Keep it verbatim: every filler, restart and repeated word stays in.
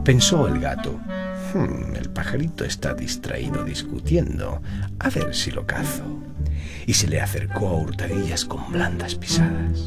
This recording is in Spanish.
Pensó el gato: hmm, el pajarito está distraído discutiendo, a ver si lo cazo. Y se le acercó a hurtadillas con blandas pisadas.